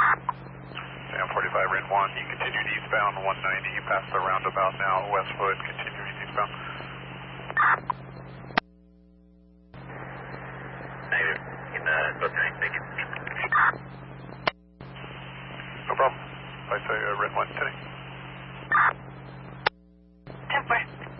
Sam 45, RIN 1, you continued eastbound 190, you passed the roundabout now, Westwood, continuing eastbound. Negative, in the close thank you. No problem. I say RIN 1, 10. 10-4.